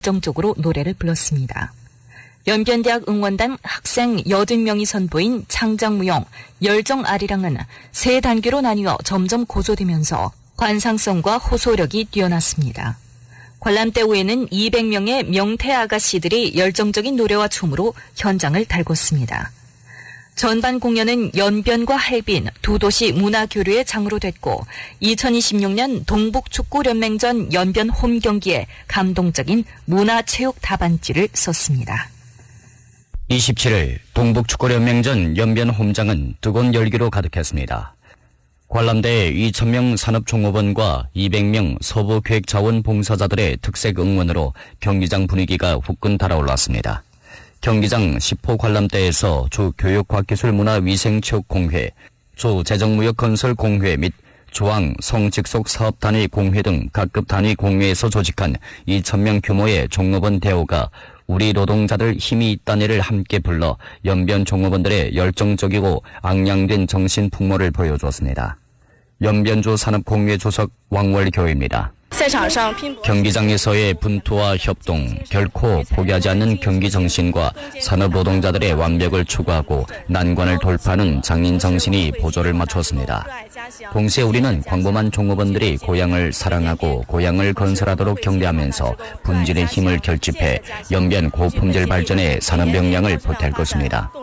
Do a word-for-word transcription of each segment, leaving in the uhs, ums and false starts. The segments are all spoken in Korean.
열정적으로 노래를 불렀습니다. 연변대학 응원단 학생 여덟 명이 선보인 창작무용 열정아리랑은 세 단계로 나뉘어 점점 고조되면서 관상성과 호소력이 뛰어났습니다. 관람대 후에는 이백 명의 명태 아가씨들이 열정적인 노래와 춤으로 현장을 달궜습니다. 전반 공연은 연변과 할빈 두 도시 문화교류의 장으로 됐고 이천이십육 년 동북축구연맹전 연변 홈 경기에 감동적인 문화체육 답안지를 썼습니다. 이십칠 일 동북축구연맹전 연변 홈장은 뜨거운 열기로 가득했습니다. 관람대에 이천 명 산업종업원과 이백 명 서부기획자원봉사자들의 특색 응원으로 경기장 분위기가 후끈 달아올랐습니다. 경기장 십 호 관람대에서 주 교육과학기술문화위생체육공회, 주 재정무역건설공회 및 조항 성직속 사업단위 공회 등 각급 단위 공회에서 조직한 이천 명 규모의 종업원 대우가 우리 노동자들 힘이 있다네를 함께 불러 연변 종업원들의 열정적이고 앙양된 정신 풍모를 보여주었습니다. 연변주 산업공회 주석 왕월교입니다. 경기장에서의 분투와 협동, 결코 포기하지 않는 경기 정신과 산업 노동자들의 완벽을 추구하고 난관을 돌파하는 장인 정신이 보조를 맞췄습니다. 동시에 우리는 광범한 종업원들이 고향을 사랑하고 고향을 건설하도록 경대하면서 분진의 힘을 결집해 연변 고품질 발전의 산업 역량을 보탤 것입니다.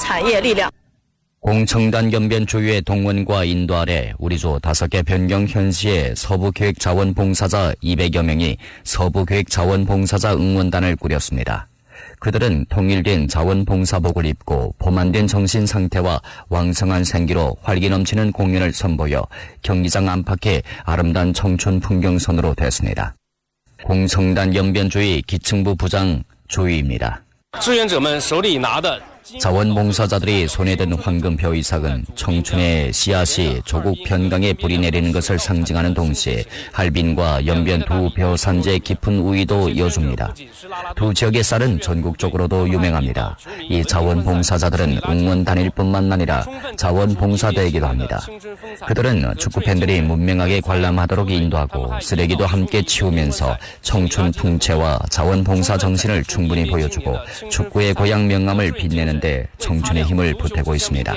공청단 연변 주유의 동원과 인도 아래 우리주 다섯 개 변경 현시의 서부기획자원봉사자 이백여 명이 서부기획자원봉사자 응원단을 꾸렸습니다. 그들은 통일된 자원봉사복을 입고 포만된 정신 상태와 왕성한 생기로 활기 넘치는 공연을 선보여 경기장 안팎에 아름다운 청춘 풍경선으로 됐습니다. 공청단 연변주의 기층부 부장 조희입니다. 자원봉사자들이 손에 든 황금표 이삭은 청춘의 씨앗이 조국 편강에 뿌리 내리는 것을 상징하는 동시에 할빈과 연변 두 벼산지의 깊은 우위도 이어줍니다. 두 지역의 쌀은 전국적으로도 유명합니다. 이 자원봉사자들은 응원단일 뿐만 아니라 자원봉사대이기도 합니다. 그들은 축구팬들이 문명하게 관람하도록 인도하고 쓰레기도 함께 치우면서 청춘 풍채와 자원봉사 정신을 충분히 보여주고 축구의 고향 명암을 빛내는 데 청춘의 힘을 보태고 있습니다.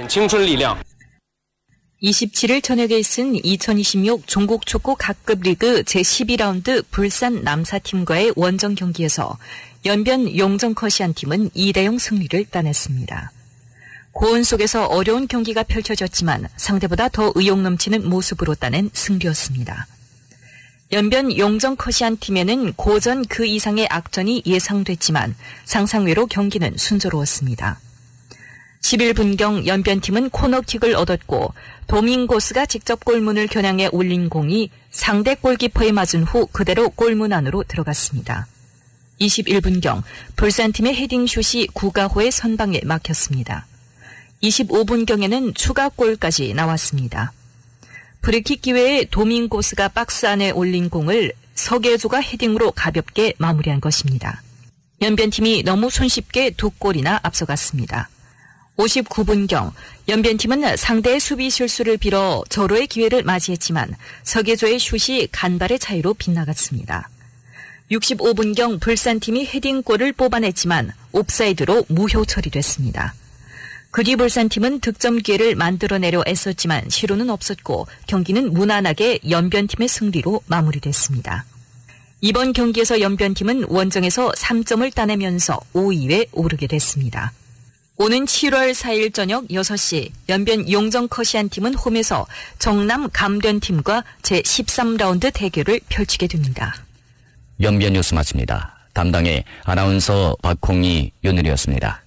이십칠 일 저녁에 있은 이천이십육 종국축구 각급 리그 제십이 라운드 불산 남사팀과의 원정 경기에서 연변 용정커시안 팀은 이 대 영 승리를 따냈습니다. 고온 속에서 어려운 경기가 펼쳐졌지만 상대보다 더 의욕 넘치는 모습으로 따낸 승리였습니다. 연변 용정커시안 팀에는 고전 그 이상의 악전이 예상됐지만 상상외로 경기는 순조로웠습니다. 십일 분경 연변팀은 코너킥을 얻었고 도밍고스가 직접 골문을 겨냥해 올린 공이 상대 골키퍼에 맞은 후 그대로 골문 안으로 들어갔습니다. 이십일 분경 불산팀의 헤딩슛이 구가호의 선방에 막혔습니다. 이십오 분경에는 추가골까지 나왔습니다. 프리킥 기회에 도밍고스가 박스 안에 올린 공을 서계조가 헤딩으로 가볍게 마무리한 것입니다. 연변팀이 너무 손쉽게 두 골이나 앞서갔습니다. 오십구 분경 연변팀은 상대의 수비 실수를 빌어 절호의 기회를 맞이했지만 서계조의 슛이 간발의 차이로 빗나갔습니다. 육십오 분경 불산팀이 헤딩골을 뽑아냈지만 옵사이드로 무효 처리됐습니다. 그 뒤 불산팀은 득점 기회를 만들어내려 애썼지만 시로는 없었고 경기는 무난하게 연변팀의 승리로 마무리됐습니다. 이번 경기에서 연변팀은 원정에서 삼 점을 따내면서 오 위에 오르게 됐습니다. 오는 칠월 사일 저녁 여섯 시 연변 용정커시안 팀은 홈에서 정남 감련팀과 제십삼 라운드 대결을 펼치게 됩니다. 연변 뉴스 마칩니다. 담당의 아나운서 박홍희, 윤을이었습니다.